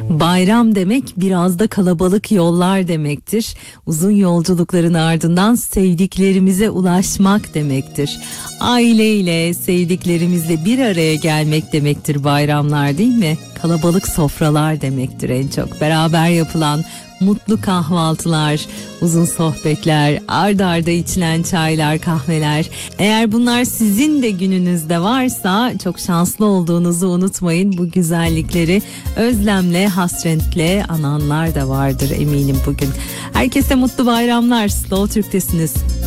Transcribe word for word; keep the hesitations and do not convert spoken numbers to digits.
Bayram demek biraz da kalabalık yollar demektir. Uzun yolculukların ardından sevdiklerimize ulaşmak demektir. Aileyle, sevdiklerimizle bir araya gelmek demektir bayramlar, değil mi? Kalabalık sofralar demektir en çok. Beraber yapılan mutlu kahvaltılar, uzun sohbetler, ard arda içilen çaylar, kahveler. Eğer bunlar sizin de gününüzde varsa çok şanslı olduğunuzu unutmayın. Bu güzellikleri özlemle, hasretle ananlar da vardır eminim bugün. Herkese mutlu bayramlar. Slow Türk'tesiniz.